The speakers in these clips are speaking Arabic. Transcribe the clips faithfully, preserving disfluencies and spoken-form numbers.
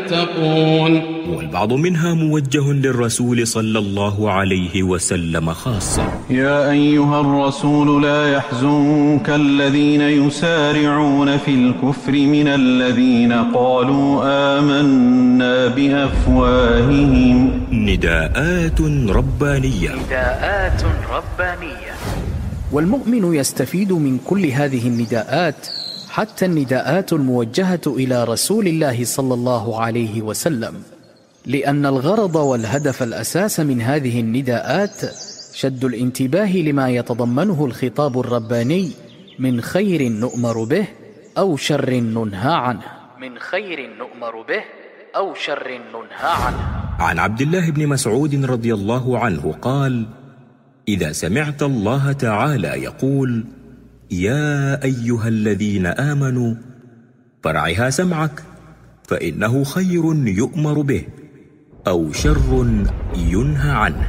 يتقون. والبعض منها موجه للرسول صلى الله عليه وسلم خاصة. يا أيها الرسول لا يحزنك الذين يسارعون في الكفر من الذين قالوا آمنا بأفواههم. نداءات ربانية. نداءات ربانية. والمؤمن يستفيد من كل هذه النداءات، حتى النداءات الموجهة إلى رسول الله صلى الله عليه وسلم، لأن الغرض والهدف الأساس من هذه النداءات شد الانتباه لما يتضمنه الخطاب الرباني من خير نؤمر به أو شر ننهى عنه. من خير نؤمر به أو شر ننهى عنه. عن عبد الله بن مسعود رضي الله عنه قال: إذا سمعت الله تعالى يقول: يا أيها الذين آمنوا، فرعها سمعك، فإنه خير يؤمر به أو شر ينهى عنه.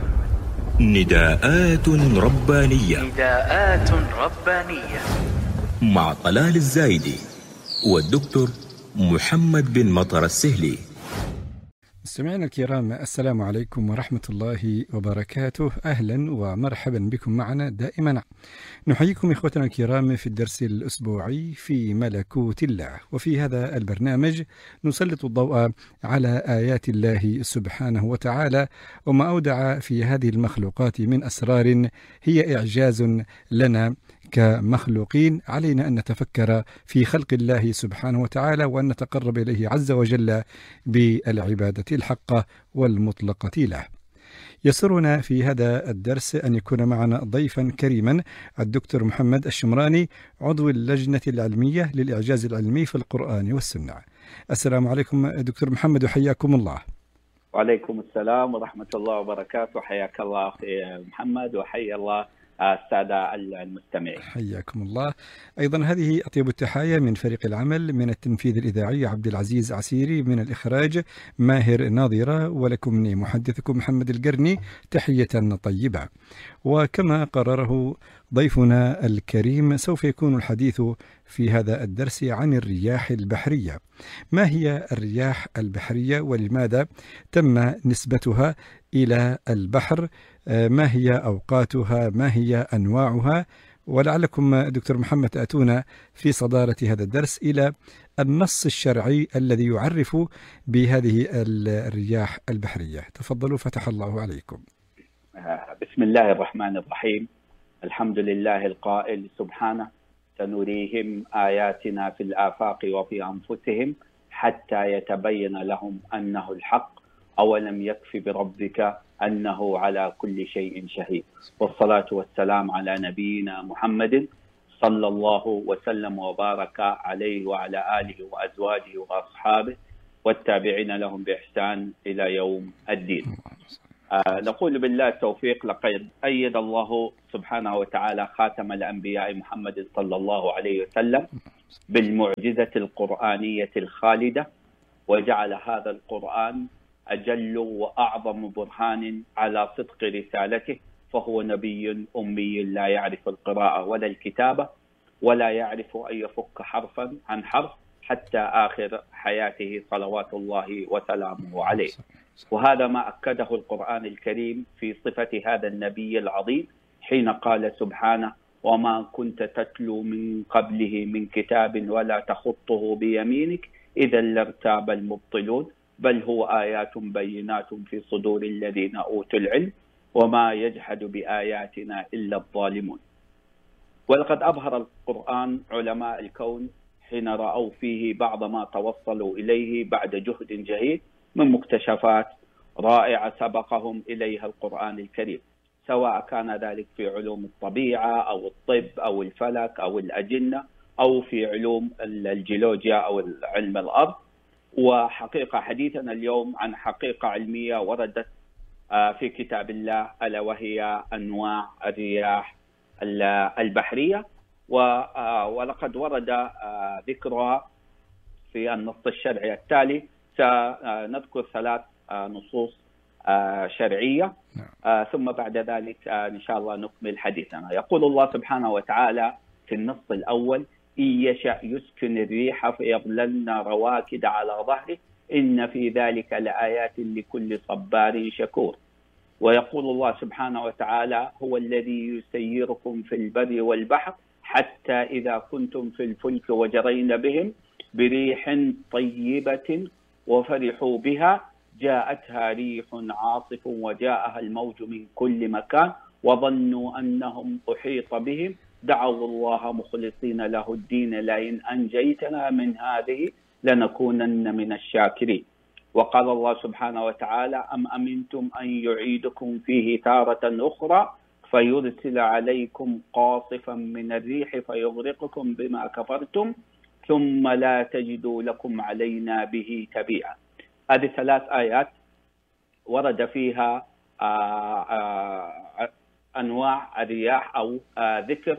نداءات ربانية. نداءات ربانية مع طلال الزايدي والدكتور محمد بن مطر السهلي. مستمعينا الكرام، السلام عليكم ورحمة الله وبركاته. أهلا ومرحبا بكم معنا دائما. نحييكم إخوتنا الكرام في الدرس الأسبوعي في ملكوت الله، وفي هذا البرنامج نسلط الضوء على آيات الله سبحانه وتعالى وما أودع في هذه المخلوقات من أسرار هي إعجاز لنا كمخلوقين. علينا أن نتفكر في خلق الله سبحانه وتعالى وأن نتقرب إليه عز وجل بالعبادة الحقة والمطلقة له. يسرنا في هذا الدرس أن يكون معنا ضيفا كريما الدكتور محمد الشمراني، عضو اللجنة العلمية للإعجاز العلمي في القرآن والسنة. السلام عليكم دكتور محمد وحياكم الله. وعليكم السلام ورحمة الله وبركاته. حياك الله أخي محمد وحيا الله السادة المستمعين. حياكم الله. أيضا هذه أطيب التحايا من فريق العمل، من التنفيذ الإذاعي عبد العزيز عسيري، من الإخراج ماهر ناظرة، ولكم مني محدثكم محمد القرني تحية طيبة. وكما قرره ضيفنا الكريم سوف يكون الحديث في هذا الدرس عن الرياح البحرية. ما هي الرياح البحرية ولماذا تم نسبتها إلى البحر؟ ما هي أوقاتها؟ ما هي أنواعها؟ ولعلكم دكتور محمد تأتون في صدارة هذا الدرس إلى النص الشرعي الذي يعرف بهذه الرياح البحرية. تفضلوا فتح الله عليكم. بسم الله الرحمن الرحيم. الحمد لله القائل سبحانه: سنريهم آياتنا في الآفاق وفي أنفسهم حتى يتبين لهم أنه الحق أولم يكف بربك أنه على كل شيء شهيد. والصلاة والسلام على نبينا محمد صلى الله وسلم وبارك عليه وعلى آله وأزواجه وأصحابه والتابعين لهم بإحسان إلى يوم الدين. آه نقول بالله التوفيق. لقد أيد الله سبحانه وتعالى خاتم الأنبياء محمد صلى الله عليه وسلم بالمعجزة القرآنية الخالدة، وجعل هذا القرآن أجل وأعظم برهان على صدق رسالته، فهو نبي أمي لا يعرف القراءة ولا الكتابة ولا يعرف أن يفك حرفا عن حرف حتى آخر حياته صلوات الله وسلامه عليه. وهذا ما أكده القرآن الكريم في صفة هذا النبي العظيم حين قال سبحانه: وما كنت تتلو من قبله من كتاب ولا تخطه بيمينك إذا لارتاب المبطلون بل هو آيات بينات في صدور الذين أوتوا العلم وما يجحد بآياتنا إلا الظالمون. ولقد أبهر القرآن علماء الكون حين رأوا فيه بعض ما توصلوا إليه بعد جهد جهيد من مكتشفات رائعة سبقهم إليها القرآن الكريم، سواء كان ذلك في علوم الطبيعة أو الطب أو الفلك أو الأجنة أو في علوم الجيولوجيا أو علم الأرض. وحقيقة حديثنا اليوم عن حقيقة علمية وردت في كتاب الله، ألا وهي أنواع الرياح البحرية، ولقد ورد ذكرها في النص الشرعي التالي. سنذكر ثلاث نصوص شرعية ثم بعد ذلك إن شاء الله نكمل حديثنا. يقول الله سبحانه وتعالى في النص الأول: إن يشأ يسكن الريح فيظللن رواكد على ظهره إن في ذلك لآيات لكل صبار شكور. ويقول الله سبحانه وتعالى: هو الذي يسيركم في البر والبحر حتى إذا كنتم في الفلك وجرين بهم بريح طيبة وفرحوا بها جاءتها ريح عاصف وجاءها الموج من كل مكان وظنوا أنهم أحيط بهم دعوا الله مخلصين له الدين لئن أنجيتنا من هذه لنكونن من الشاكرين. وقال الله سبحانه وتعالى: أم أمنتم أن يعيدكم فيه تارة أخرى فيرسل عليكم قاصفا من الريح فيغرقكم بما كفرتم ثم لا تجدوا لكم علينا به تبيعا. هذه ثلاث آيات ورد فيها آآ آآ أنواع الرياح أو ذكر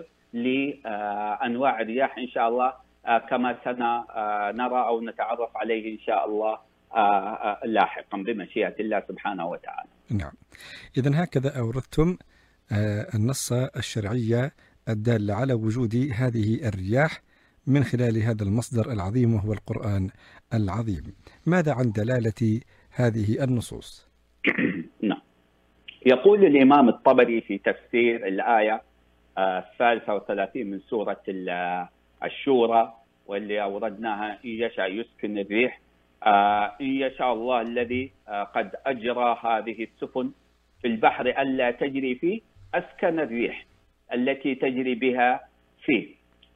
لأنواع الرياح إن شاء الله كما سنرى أو نتعرف عليه إن شاء الله لاحقا بمشيئة الله سبحانه وتعالى. نعم، إذن هكذا أوردتم النص الشرعية الدال على وجود هذه الرياح من خلال هذا المصدر العظيم وهو القرآن العظيم. ماذا عن دلالة هذه النصوص؟ نعم، يقول الإمام الطبري في تفسير الآية الثالثة والثلاثين من سورة الشورى واللي أوردناها: إن يشاء يسكن الريح، إن يشاء الله الذي قد أجرى هذه السفن في البحر ألا تجري فيه أسكن الريح التي تجري بها فيه،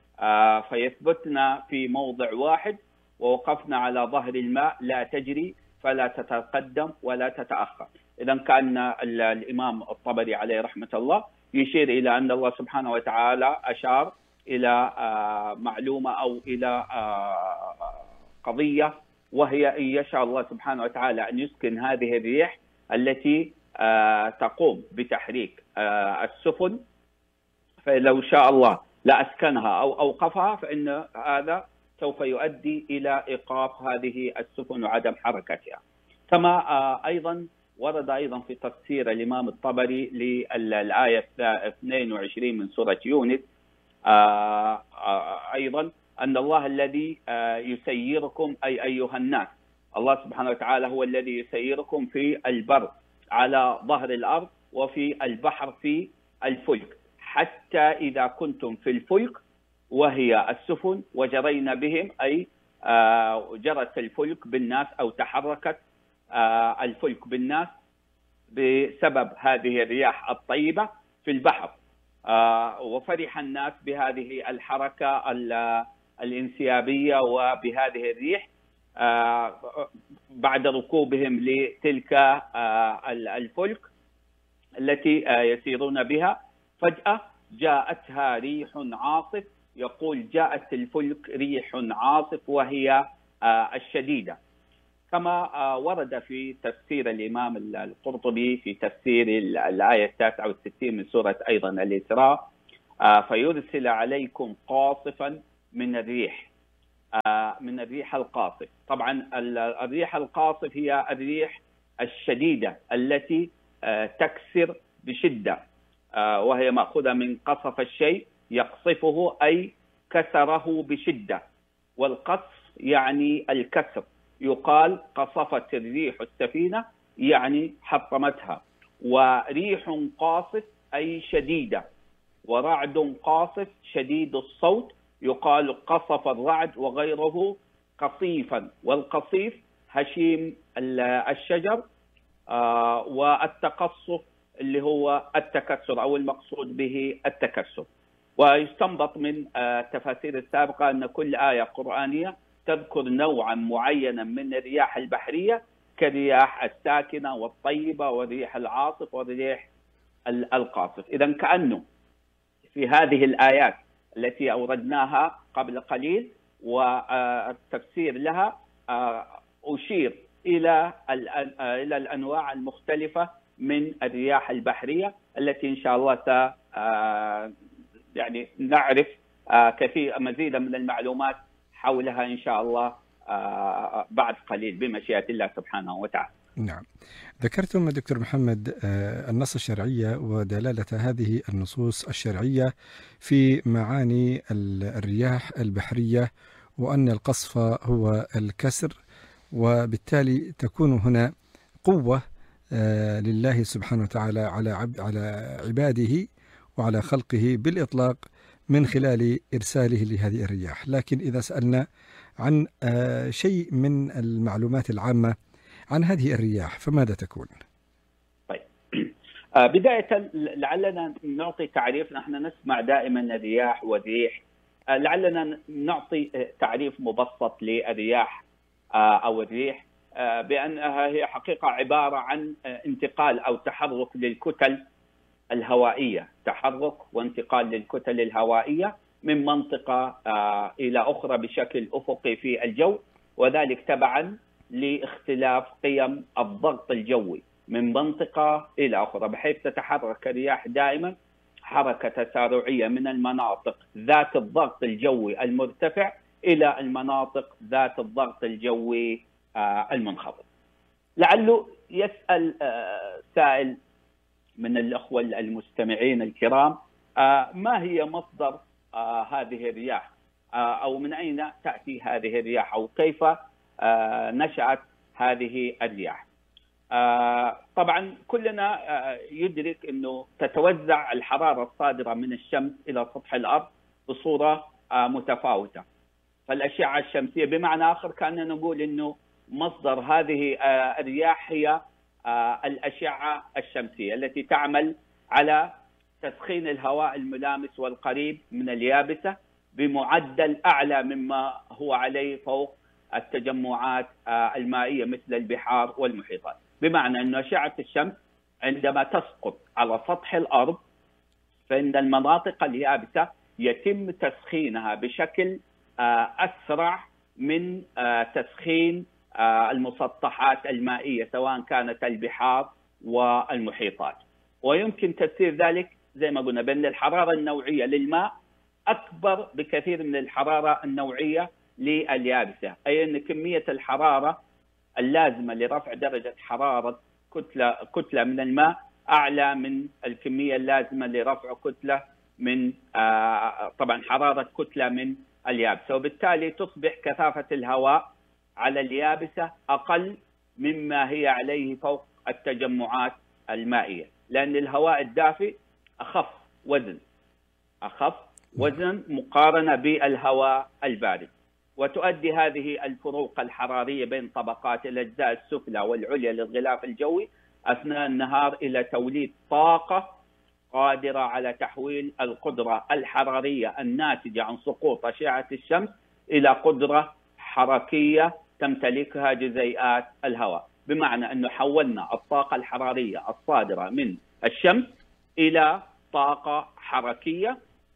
فيثبتنا في موضع واحد ووقفنا على ظهر الماء لا تجري فلا تتقدم ولا تتأخر. إذن كان الإمام الطبري عليه رحمة الله يشير إلى أن الله سبحانه وتعالى أشار إلى معلومة أو إلى قضية، وهي إن يشاء الله سبحانه وتعالى أن يسكن هذه الريح التي تقوم بتحريك السفن، فلو شاء الله لأسكنها أو أوقفها، فإن هذا سوف يؤدي إلى إيقاف هذه السفن وعدم حركتها. كما أيضا ورد أيضا في تفسير الإمام الطبري للآية اثنين وعشرين من سورة يونس أيضا أن الله الذي يسيركم أي أيها الناس، الله سبحانه وتعالى هو الذي يسيركم في البر على ظهر الأرض وفي البحر في الفلك، حتى إذا كنتم في الفلك وهي السفن وجرينا بهم أي جرت الفلك بالناس أو تحركت الفلك بالناس بسبب هذه الرياح الطيبة في البحر، وفرح الناس بهذه الحركة الانسيابية وبهذه الريح بعد ركوبهم لتلك الفلك التي يسيرون بها. فجأة جاءتها ريح عاصف، يقول جاءت الفلك ريح عاصف وهي الشديدة، كما ورد في تفسير الإمام القرطبي في تفسير الآية التاسعة والستين من سورة أيضا الإسراء: فيرسل عليكم قاصفا من الريح، من الريح القاصف. طبعا الريح القاصف هي الريح الشديدة التي تكسر بشدة، وهي مأخوذة من قصف الشيء يقصفه أي كسره بشدة، والقصف يعني الكسر، يقال قصفت الريح السفينة يعني حطمتها. وريح قاصف أي شديدة، ورعد قاصف شديد الصوت، يقال قصف الرعد وغيره قصيفا، والقصيف هشيم الشجر، والتقصف اللي هو التكسر أو المقصود به التكسر. ويستنبط من التفاسير السابقة أن كل آية قرآنية تذكر نوعا معينا من الرياح البحرية كالرياح الساكنة والطيبة والريح العاصف والريح القاصف. إذن كأنه في هذه الآيات التي أوردناها قبل قليل والتفسير لها أشير إلى إلى الأنواع المختلفة من الرياح البحرية التي إن شاء الله س يعني نعرف كثير مزيدا من المعلومات حولها إن شاء الله بعد قليل بمشيئة الله سبحانه وتعالى. نعم، ذكرتم دكتور محمد النص الشرعية ودلالة هذه النصوص الشرعية في معاني الرياح البحرية، وأن القصف هو الكسر وبالتالي تكون هنا قوة لله سبحانه وتعالى على على عباده وعلى خلقه بالإطلاق من خلال إرساله لهذه الرياح. لكن إذا سألنا عن شيء من المعلومات العامة عن هذه الرياح فماذا تكون؟ طيب بداية لعلنا نعطي تعريف. نحن نسمع دائما الرياح والريح، لعلنا نعطي تعريف مبسط للرياح أو الريح بأنها هي حقيقة عبارة عن انتقال أو تحرك للكتل الهوائية، تحرك وانتقال للكتل الهوائية من منطقة إلى أخرى بشكل أفقي في الجو، وذلك تبعا لاختلاف قيم الضغط الجوي من منطقة إلى أخرى، بحيث تتحرك الرياح دائما حركة تسارعية من المناطق ذات الضغط الجوي المرتفع إلى المناطق ذات الضغط الجوي المنخفض. لعله يسأل سائل من الأخوة المستمعين الكرام ما هي مصدر هذه الرياح، أو من أين تأتي هذه الرياح، أو كيف نشأت هذه الرياح. طبعا كلنا يدرك أنه تتوزع الحرارة الصادرة من الشمس إلى سطح الأرض بصورة متفاوتة، فالأشعة الشمسية بمعنى آخر كأننا نقول أنه مصدر هذه الرياح هي الأشعة الشمسية التي تعمل على تسخين الهواء الملامس والقريب من اليابسة بمعدل أعلى مما هو عليه فوق التجمعات المائية مثل البحار والمحيطات. بمعنى أن أشعة الشمس عندما تسقط على سطح الأرض فإن المناطق اليابسة يتم تسخينها بشكل أسرع من تسخين المسطحات المائية سواء كانت البحار والمحيطات. ويمكن تفسير ذلك زي ما قلنا بأن الحرارة النوعية للماء أكبر بكثير من الحرارة النوعية لليابسة، أي أن كمية الحرارة اللازمة لرفع درجة حرارة كتلة كتلة من الماء أعلى من الكمية اللازمة لرفع كتلة من طبعا حرارة كتلة من اليابسة، وبالتالي تصبح كثافة الهواء على اليابسة أقل مما هي عليه فوق التجمعات المائية، لأن الهواء الدافئ أخف وزن أخف وزن مقارنة بالهواء البارد. وتؤدي هذه الفروق الحرارية بين طبقات الأجزاء السفلى والعليا للغلاف الجوي أثناء النهار إلى توليد طاقة قادرة على تحويل القدرة الحرارية الناتجة عن سقوط أشعة الشمس إلى قدرة حركية تمتلكها جزيئات الهواء. بمعنى أنه حولنا الطاقة الحرارية الصادرة من الشمس إلى طاقة حركية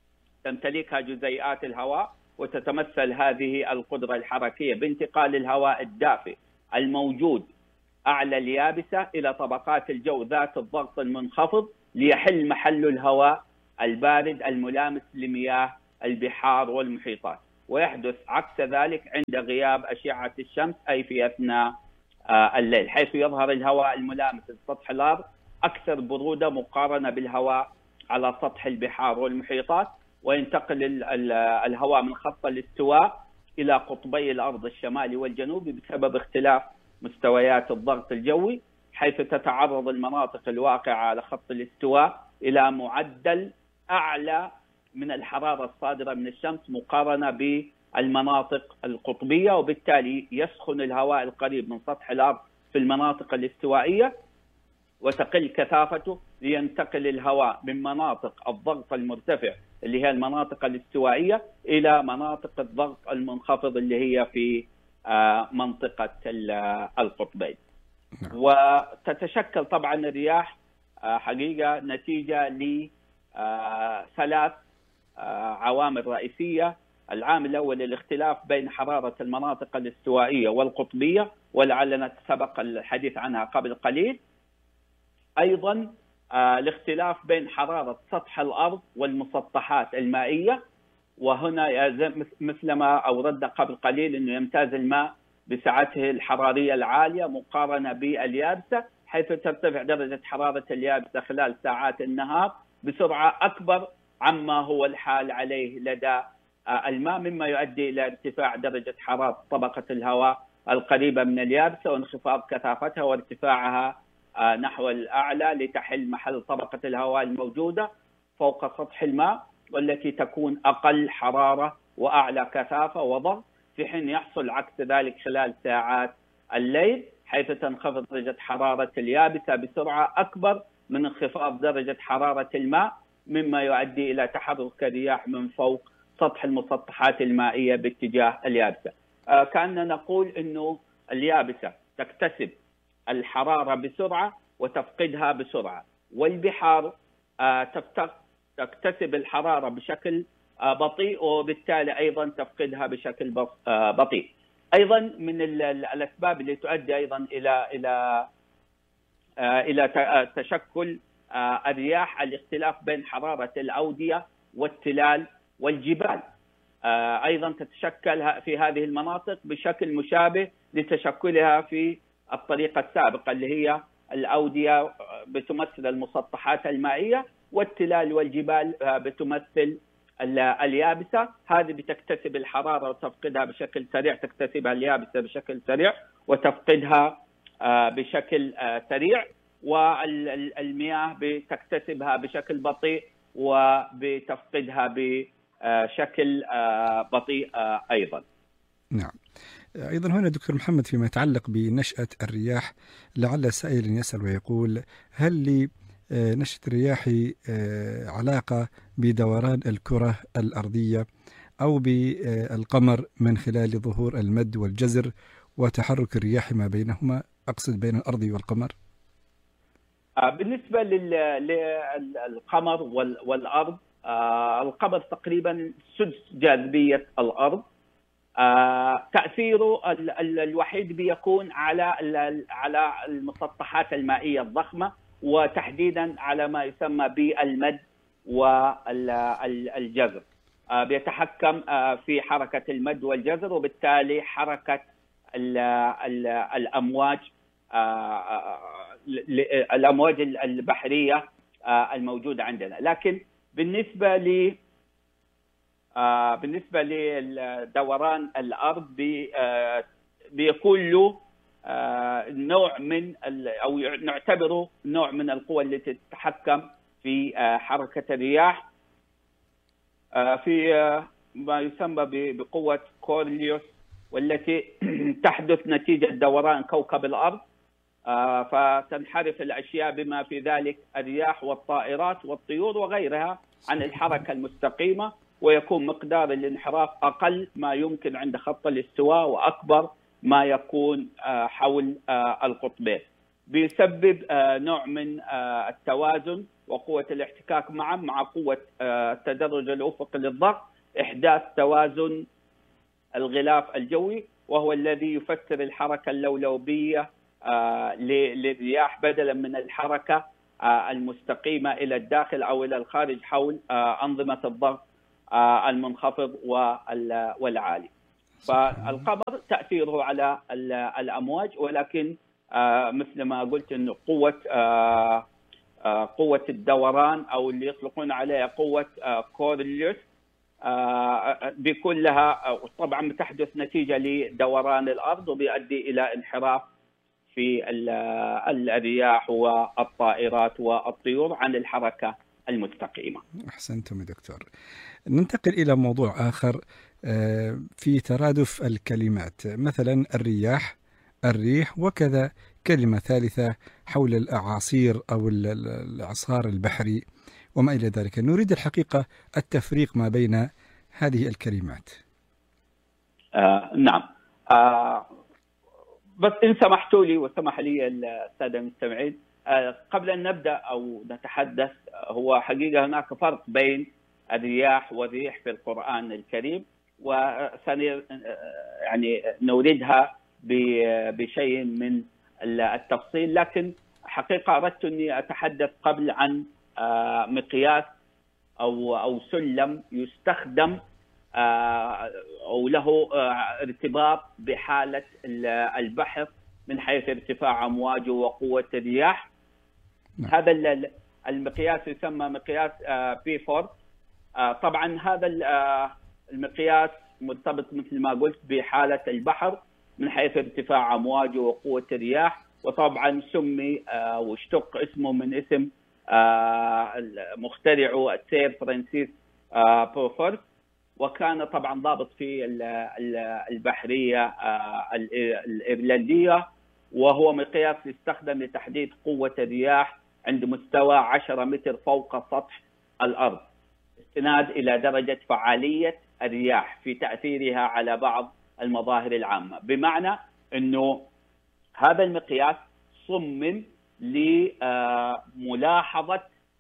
تمتلكها جزيئات الهواء، وتتمثل هذه القدرة الحركية بانتقال الهواء الدافئ الموجود أعلى اليابسة إلى طبقات الجو ذات الضغط المنخفض ليحل محل الهواء البارد الملامس لمياه البحار والمحيطات. ويحدث عكس ذلك عند غياب أشعة الشمس أي في أثناء الليل، حيث يظهر الهواء الملامس لسطح الأرض أكثر برودة مقارنة بالهواء على سطح البحار والمحيطات، وينتقل الهواء من خط الاستواء إلى قطبي الأرض الشمالي والجنوبي بسبب اختلاف مستويات الضغط الجوي، حيث تتعرض المناطق الواقعة على خط الاستواء إلى معدل أعلى من الحرارة الصادرة من الشمس مقارنة بالمناطق القطبية، وبالتالي يسخن الهواء القريب من سطح الأرض في المناطق الاستوائية وتقل كثافته لينتقل الهواء من مناطق الضغط المرتفع اللي هي المناطق الاستوائية إلى مناطق الضغط المنخفض اللي هي في منطقة القطبين. وتتشكل طبعا الرياح حقيقة نتيجة لثلاث عوامل رئيسية. العامل الأول الاختلاف بين حرارة المناطق الاستوائية والقطبية، ولعلنا سبق الحديث عنها قبل قليل. أيضا الاختلاف بين حرارة سطح الأرض والمسطحات المائية، وهنا مثل ما أوردنا قبل قليل أنه يمتاز الماء بسعته الحرارية العالية مقارنة باليابسة، حيث ترتفع درجة حرارة اليابسة خلال ساعات النهار بسرعة أكبر عما هو الحال عليه لدى الماء، مما يؤدي إلى ارتفاع درجة حرارة طبقة الهواء القريبة من اليابسة وانخفاض كثافتها وارتفاعها نحو الأعلى لتحل محل طبقة الهواء الموجودة فوق سطح الماء، والتي تكون أقل حرارة وأعلى كثافة وضغط، في حين يحصل عكس ذلك خلال ساعات الليل، حيث تنخفض درجة حرارة اليابسة بسرعة أكبر من انخفاض درجة حرارة الماء، مما يؤدي إلى تحرك الرياح من فوق سطح المسطحات المائية باتجاه اليابسة. آه كأننا نقول أنه اليابسة تكتسب الحرارة بسرعة وتفقدها بسرعة، والبحار آه تكتسب الحرارة بشكل آه بطيء، وبالتالي أيضا تفقدها بشكل آه بطيء. أيضا من الأسباب اللي تؤدي أيضا إلى إلى آه إلى تشكل آه الرياح الاختلاف بين حرارة الأودية والتلال والجبال. آه أيضا تتشكل في هذه المناطق بشكل مشابه لتشكلها في الطريقة السابقة، اللي هي الأودية بتمثل المسطحات المائية، والتلال والجبال بتمثل اليابسة. هذه بتكتسب الحرارة وتفقدها بشكل سريع، تكتسبها اليابسة بشكل سريع وتفقدها بشكل سريع، والمياه بتكتسبها بشكل بطيء وبتفقدها بشكل بطيء أيضا. نعم. أيضا هنا دكتور محمد فيما يتعلق بنشأة الرياح، لعل سائل يسأل ويقول: هل لنشأة الرياح علاقة بدوران الكرة الأرضية أو بالقمر من خلال ظهور المد والجزر وتحرك الرياح ما بينهما، أقصد بين الأرض والقمر؟ بالنسبة للقمر والأرض، القمر تقريبا سدس جاذبية الأرض. آه، تأثيره الوحيد بيكون على على المسطحات المائية الضخمة، وتحديدا على ما يسمى بالمد والجزر. آه، بيتحكم آه، في حركة المد والجزر، وبالتالي حركة ال ال الأمواج آه، الأمواج البحرية آه، الموجودة عندنا. لكن بالنسبة ل آه بالنسبة لدوران الأرض بي آه بيكون له آه نوع من أو نعتبره نوع من القوى التي تتحكم في آه حركة الرياح آه في آه ما يسمى بقوة كوريليوس، والتي تحدث نتيجة دوران كوكب الأرض، آه فتنحرف الأشياء بما في ذلك الرياح والطائرات والطيور وغيرها عن الحركة المستقيمة، ويكون مقدار الانحراف أقل ما يمكن عند خط الاستواء وأكبر ما يكون حول القطبين. بيسبب نوع من التوازن وقوة الاحتكاك معا مع قوة التدرج الأفقي للضغط، إحداث توازن الغلاف الجوي، وهو الذي يفسر الحركة اللولوبية للرياح بدلا من الحركة المستقيمة إلى الداخل أو إلى الخارج حول أنظمة الضغط المنخفض والعالي. فالقمر تأثيره على الأمواج، ولكن مثل ما قلت أنه قوة قوة الدوران أو اللي يطلقون عليها قوة كوريليوس بيكون لها طبعا بتحدث نتيجة لدوران الأرض، وبيؤدي إلى انحراف في الرياح والطائرات والطيور عن الحركة المستقيمة. أحسنتم يا دكتور. ننتقل إلى موضوع آخر في ترادف الكلمات، مثلا الرياح، الريح، وكذا كلمة ثالثة حول الأعاصير أو الإعصار البحري وما إلى ذلك. نريد الحقيقة التفريق ما بين هذه الكلمات. آه نعم. آه بس إن سمحتوا لي وسمح لي السادة المستمعين، آه قبل أن نبدأ أو نتحدث، هو حقيقة هناك فرق بين الرياح والريح في القرآن الكريم، وسن يعني نوردها بشيء من التفصيل، لكن حقيقة أردت أني أتحدث قبل عن مقياس أو أو سلم يستخدم أو له ارتباط بحالة البحر من حيث ارتفاع أمواجه وقوة الرياح. هذا المقياس يسمى مقياس بيفورد. طبعا هذا المقياس مرتبط مثل ما قلت بحالة البحر، من حيث ارتفاع أمواجه وقوة الرياح. وطبعا سمي واشتق اسمه من اسم مخترعه السير فرانسيس بوفورت، وكان طبعا ضابط في البحرية الإيرلندية، وهو مقياس يستخدم لتحديد قوة الرياح عند مستوى عشرة متر فوق سطح الأرض، استناد إلى درجة فعالية الرياح في تأثيرها على بعض المظاهر العامة. بمعنى أنه هذا المقياس صمم لملاحظة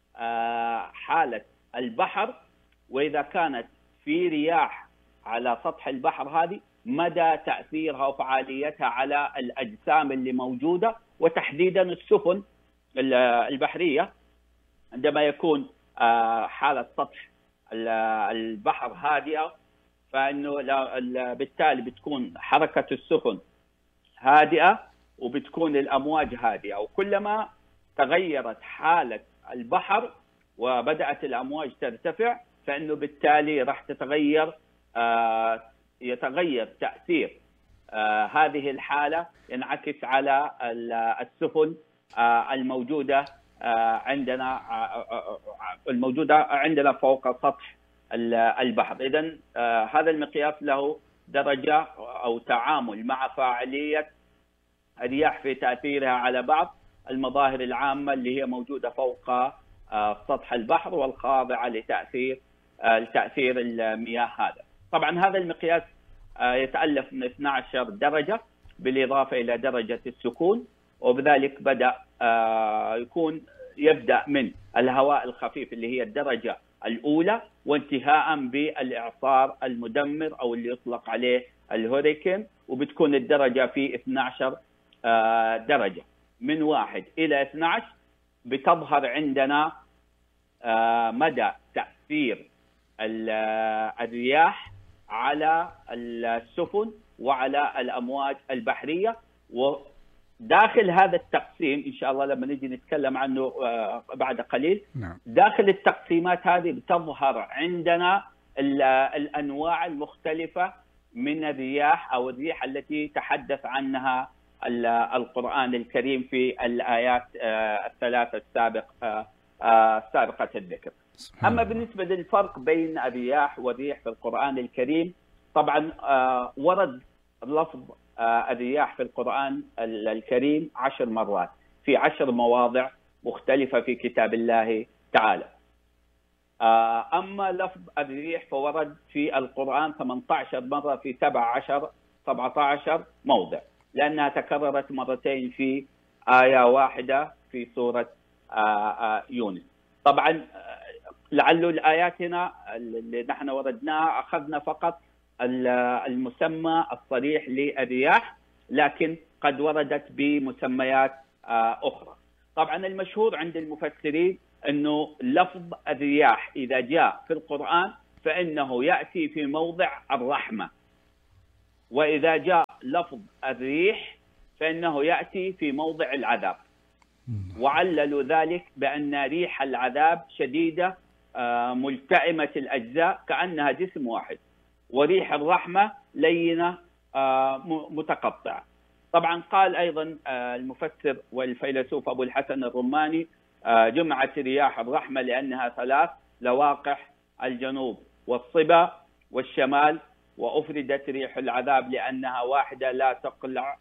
حالة البحر، وإذا كانت في رياح على سطح البحر هذه مدى تأثيرها وفعاليتها على الأجسام اللي موجودة، وتحديدا السفن البحرية عندما يكون حالة سطح البحر هادئة، فإنه بالتالي بتكون حركة السفن هادئة وبتكون الأمواج هادئة، وكلما تغيرت حالة البحر وبدأت الأمواج ترتفع فإنه بالتالي راح تتغير آه يتغير تأثير آه هذه الحالة، ينعكس على السفن آه الموجودة آه عندنا آه الموجودة عندنا فوق سطح البحر. إذن آه هذا المقياس له درجة أو تعامل مع فاعلية الرياح في تأثيرها على بعض المظاهر العامة اللي هي موجودة فوق آه سطح البحر والخاضعة لتأثير لتأثير المياه هذا. طبعا هذا المقياس يتألف من اثنتي عشرة درجة بالإضافة إلى درجة السكون، وبذلك بدأ يكون يبدأ من الهواء الخفيف اللي هي الدرجة الأولى، وانتهاء بالإعصار المدمر أو اللي يطلق عليه الهوريكين، وبتكون الدرجة في اثنتي عشرة درجة. من واحد إلى اثنتي عشرة بتظهر عندنا مدى تأثير الرياح على السفن وعلى الأمواج البحرية. وداخل هذا التقسيم إن شاء الله لما نجي نتكلم عنه بعد قليل، داخل التقسيمات هذه بتظهر عندنا الأنواع المختلفة من الرياح أو الريح التي تحدث عنها القرآن الكريم في الآيات الثلاثة السابق سابقة الذكر. أما بالنسبة للفرق بين الرياح والريح في القرآن الكريم، طبعا ورد لفظ الرياح في القرآن الكريم عشر مرات في عشر مواضع مختلفة في كتاب الله تعالى. أما لفظ الريح فورد في القرآن ثمانية عشر مرة في سبعة عشر موضع، لأنها تكررت مرتين في آية واحدة في سورة يونس. طبعا لعل الآيات هنا اللي نحن وردناها أخذنا فقط المسمى الصريح للرياح، لكن قد وردت بمسميات أخرى. طبعا المشهور عند المفسرين أنه لفظ الرياح إذا جاء في القرآن فإنه يأتي في موضع الرحمة، وإذا جاء لفظ الريح فإنه يأتي في موضع العذاب. وعللوا ذلك بأن ريح العذاب شديدة ملتئمة الأجزاء كأنها جسم واحد، وريح الرحمة لينة متقطعة. طبعا قال أيضا المفسر والفيلسوف أبو الحسن الرماني جمعت رياح الرحمة لأنها ثلاث: لواقح الجنوب والصبا والشمال، وأفردت ريح العذاب لأنها واحدة لا تقلع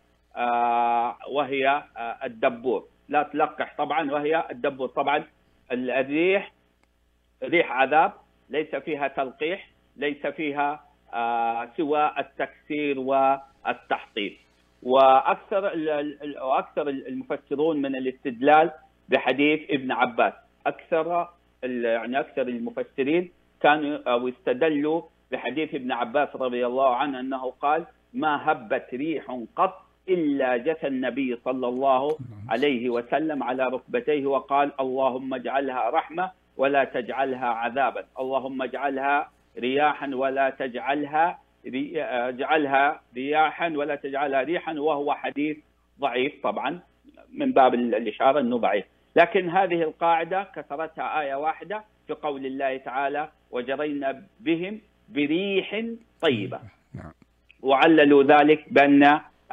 وهي الدبور، لا تلقح طبعا وهي الدبور. طبعا الريح ريح عذاب ليس فيها تلقيح، ليس فيها آه سوى التكسير والتحطيم. وأكثر وأكثر المفسرون من الاستدلال بحديث ابن عباس، أكثر يعني أكثر المفسرين كانوا أو استدلوا بحديث ابن عباس رضي الله عنه أنه قال: ما هبت ريح قط إلا جثى النبي صلى الله عليه وسلم على ركبتيه وقال: اللهم اجعلها رحمة ولا تجعلها عذابا، اللهم اجعلها رياحا ولا تجعلها ري... اجعلها رياحا ولا تجعلها ريحا. وهو حديث ضعيف طبعا من باب الإشارة أنه ضعيف، لكن هذه القاعدة كسرتها آية واحدة في قول الله تعالى: وجرينا بهم بريح طيبة. وعللوا ذلك بأن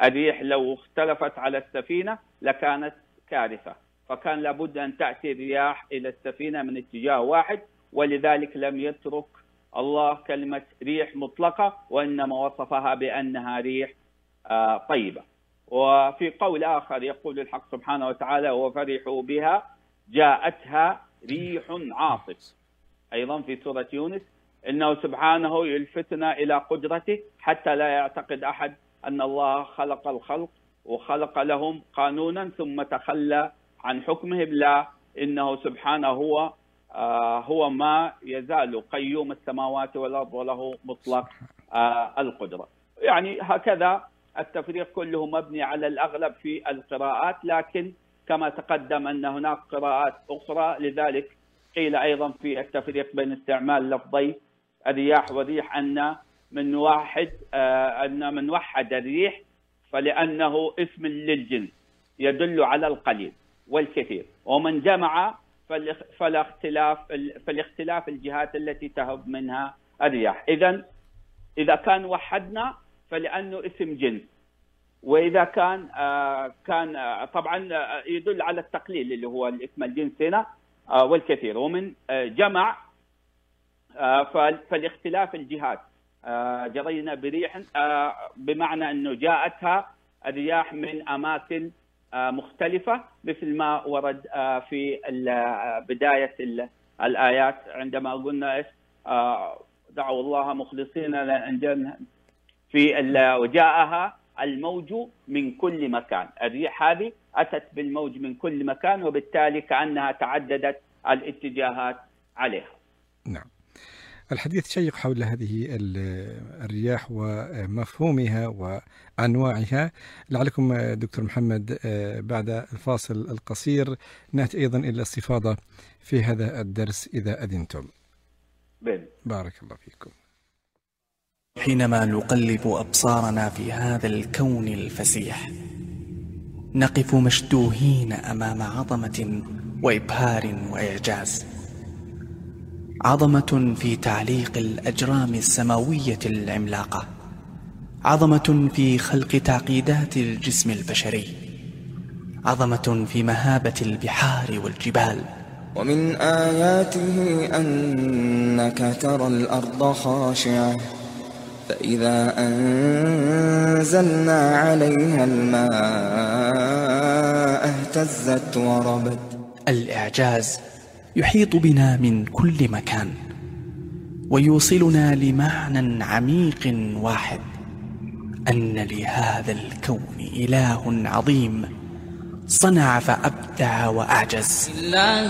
الريح لو اختلفت على السفينة لكانت كارثة، فكان لابد أن تأتي الرياح إلى السفينة من اتجاه واحد، ولذلك لم يترك الله كلمة ريح مطلقة، وإنما وصفها بأنها ريح طيبة. وفي قول آخر يقول الحق سبحانه وتعالى: وفرحوا بها جاءتها ريح عاصف. أيضا في سورة يونس: إنه سبحانه يلفتنا إلى قدرته حتى لا يعتقد أحد أن الله خلق الخلق وخلق لهم قانونا ثم تخلى عن حكمهم، لا، إنه سبحانه هو آه هو ما يزال قيوم السماوات والأرض وله مطلق آه القدرة. يعني هكذا التفريق كله مبني على الأغلب في القراءات، لكن كما تقدم أن هناك قراءات أخرى، لذلك قيل أيضا في التفريق بين استعمال لفظي الرياح والريح أن من واحد آه أن من وحد الريح فلأنه اسم للجنس يدل على القليل والكثير، ومن جمع فالاختلاف فالاختلاف الجهات التي تهب منها الرياح. إذن إذا كان وحدنا فلأنه اسم جنس، وإذا كان آه كان آه طبعا يدل على التقليل اللي هو الاسم الجنس هنا آه والكثير، ومن آه جمع آه فالاختلاف الجهات آه جرينا بريح آه بمعنى أنه جاءتها الرياح من أماكن آه مختلفة، مثل ما ورد آه في بداية الآيات عندما قلنا آه دعوا الله مخلصين لأنجلنا في وجاءها الموج من كل مكان. الريح هذه أتت بالموج من كل مكان، وبالتالي كأنها تعددت الاتجاهات عليها. نعم. الحديث شيق حول هذه الرياح ومفهومها وأنواعها. لعلكم دكتور محمد بعد الفاصل القصير نأتي أيضا إلى الاستفاضة في هذا الدرس إذا أذنتم. بين. بارك الله فيكم. حينما نقلب أبصارنا في هذا الكون الفسيح نقف مشدوهين أمام عظمة وإبهار وإعجاز، عظمة في تعليق الأجرام السماوية العملاقة، عظمة في خلق تعقيدات الجسم البشري، عظمة في مهابة البحار والجبال. ومن آياته أنك ترى الأرض خاشعة فإذا أنزلنا عليها الماء اهتزت وربت. الإعجاز يحيط بنا من كل مكان ويوصلنا لمعنى عميق واحد، أن لهذا الكون إله عظيم صنع فأبدع وأعجز. الله